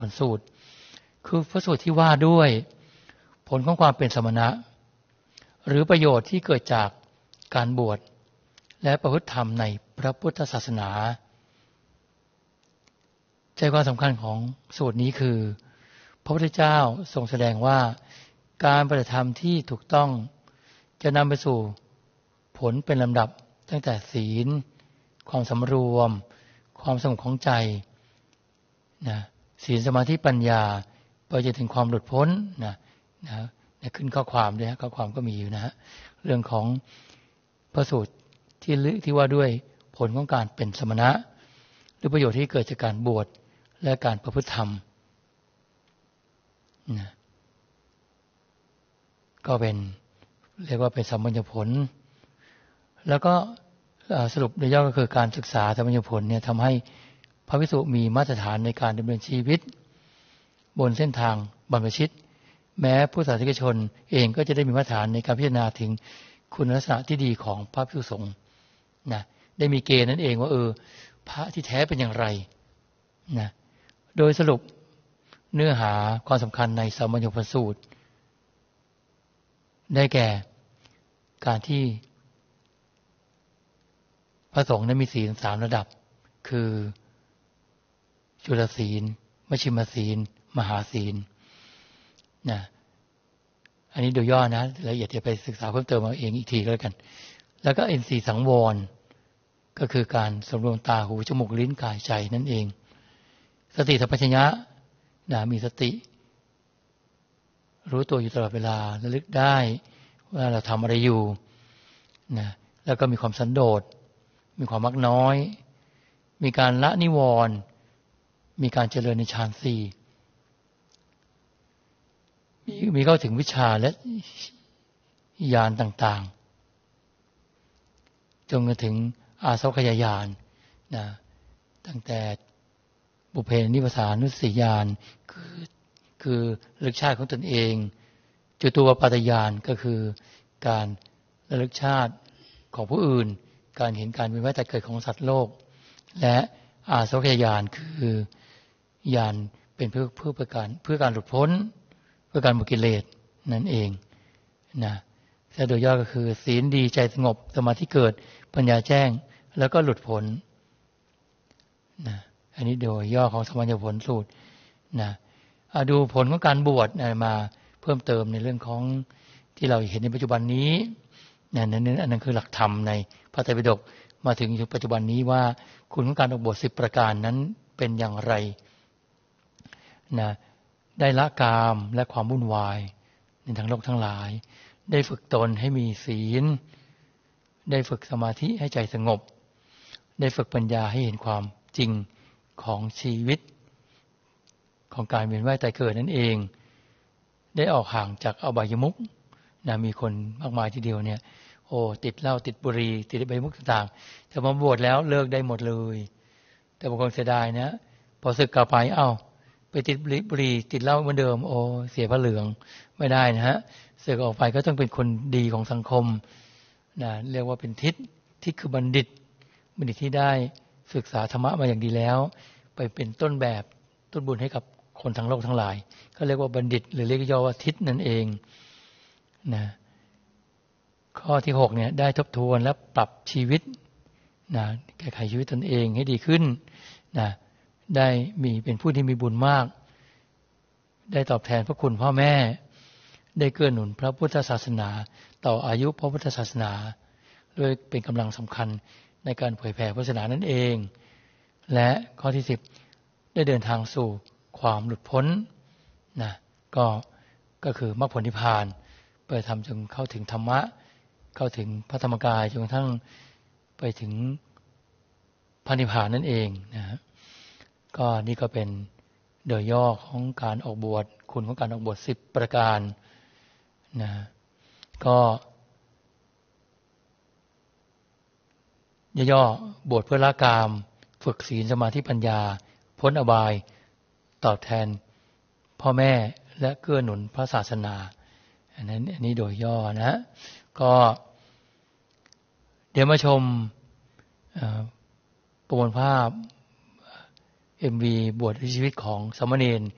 ผลสูตรคือพระสูตรที่ว่าด้วยผลของความเป็นสมณะหรือประโยชน์ที่เกิดจากการบวชและประพฤติธรรมในพระพุทธศาสนาใจความสำคัญของสูตรนี้คือพระพุทธเจ้าทรงแสดงว่าการปฏิบัติธรรมที่ถูกต้องจะนำไปสู่ผลเป็นลำดับตั้งแต่ศีลความสำรวมความสงบของใจนะศีลสมาธิปัญญาไปจนถึงความหลุดพ้นนะขึ้นข้อความด้วยข้อความก็มีอยู่นะฮะเรื่องของพระสูตรที่ว่าด้วยผลของการเป็นสมณะหรือประโยชน์ที่เกิดจากการบวชและการประพฤติธรรมนะก็เป็นเรียกว่าเป็นสัมมัญญผลแล้วก็สรุปโดยย่อก็คือการศึกษาสัมมัญญผลเนี่ยทำให้พระภิกษุมีมาตรฐานในการดำเนินชีวิตบนเส้นทางบรรพชิตแม้ผู้ศาสนิกชนเองก็จะได้มีมาตรฐานในการพิจารณาถึงคุณลักษณะที่ดีของพระภิกษุสงฆ์นะได้มีเกณฑ์นั่นเองว่าพระที่แท้เป็นอย่างไรนะโดยสรุปเนื้อหาความสำคัญในสัมมัญญผลสูตรได้แก่การที่พระสงฆ์นั้นมีศีล3ระดับคือจุลศีลมัชฌิมศีลมหาศีลนะอันนี้โดยย่อนะละเอียดจะไปศึกษาเพิ่มเติมเอาเองอีกทีก็แล้วกันแล้วก็อินทรีย์สังวรก็คือการสำรวมตาหูจมูกลิ้นกายใจนั่นเองสติสัมปชัญญะนะมีสติรู้ตัวอยู่ตลอดเวลาระลึกได้ว่าเราทำอะไรอยู่นะแล้วก็มีความสันโดษมีความมักน้อยมีการละนิวรณ์มีการเจริญในฌานสี่มีเข้าถึงวิชาและญาณต่างๆจนถึงอาสวัคยญาณนะตั้งแต่บุพเพนิวสานุสติญาณคือระลึกชาติของตนเองจตุปปาตญาณก็คือการระลึกชาติของผู้อื่นการเห็นการเวียนว่ายตายเกิดของสัตว์โลกและอาสวัคยญาณคือญาณเป็นเพื่อการหลุดพ้นเพื่อการหมดกิเลสนั่นเองนะแต่โดยย่อก็คือศีลดีใจสงบสมาธิเกิดปัญญาแจ้งแล้วก็หลุดพ้นนะอันนี้โดยย่อของสัมมัญญผลสูตรนะดูผลของการบวชมาเพิ่มเติมในเรื่องของที่เราเห็นในปัจจุบันนี้นั่นคือหลักธรรมในพระไตรปิฎกมาถึงปัจจุบันนี้ว่าคุณของการออกบวช10ประการนั้นเป็นอย่างไรนะได้ละกามและความวุ่นวายในทางโลกทั้งหลายได้ฝึกตนให้มีศีลได้ฝึกสมาธิให้ใจสงบได้ฝึกปัญญาให้เห็นความจริงของชีวิตของการเวียนว่ายตายเกิดนั่นเองได้ออกห่างจากอบายมุขนะมีคนมากมายทีเดียวเนี่ยติดเหล้าติดบุหรี่ติดอบายมุขต่างๆแต่มาบวชแล้วเลิกได้หมดเลยแต่บางคนเสียดายนะพอสึกกลับไปไปติดบุหรี่ติดเหล้าเหมือนเดิมเสียพระเหลืองไม่ได้นะฮะสึกออกไปก็ต้องเป็นคนดีของสังคมนะเรียกว่าเป็นทิศคือบัณฑิตที่ได้ศึกษาธรรมะมาอย่างดีแล้วไปเป็นต้นแบบต้นบุญให้กับคนทั้งโลกทั้งหลายก็เรียกว่าบัณฑิตหรือเรียกย่อว่าทิศนั่นเองนะข้อที่6เนี่ยได้ทบทวนและปรับชีวิตนะแก้ไขชีวิตตนเองให้ดีขึ้นนะได้เป็นผู้ที่มีบุญมากได้ตอบแทนพระคุณพ่อแม่ได้เกื้อหนุนพระพุทธศาสนาต่ออายุพระพุทธศาสนาด้วยเป็นกำลังสำคัญในการเผยแผ่ศาสนานั่นเองและข้อที่10ได้เดินทางสู่ความหลุดพ้นนะก็คือมรรคผลนิพพานไปทำจนเข้าถึงธรรมะเข้าถึงพระธรรมกายจนกระทั่งไปถึงพระนิพพานนั่นเองนะก็นี่ก็เป็นโดยย่อของการออกบวชคุณของการออกบวช10ประการนะก็ย่อๆบวชเพื่อละกามฝึกศีลสมาธิปัญญาพ้นอบายตอบแทนพ่อแม่และเกื้อหนุนพระศาสนาอันนี้โดยย่อนะก็เดี๋ยวมาชมประมวลภาพ MV บวชชีวิตของสามเณร